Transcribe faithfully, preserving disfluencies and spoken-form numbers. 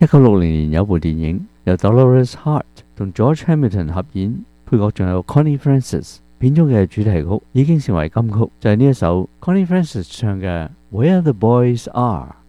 一九六零年有部電影由 Dolores Hart 同 George Hamilton 合演，配角仲有 Connie Francis。片中嘅主題曲已經成為金曲，就係呢一首 Connie Francis 唱嘅《Where the Boys Are》。